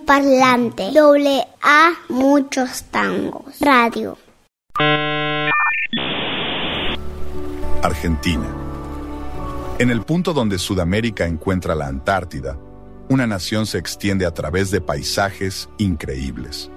parlante. AA Muchos Tangos. Radio. Argentina. En el punto donde Sudamérica encuentra la Antártida, una nación se extiende a través de paisajes increíbles.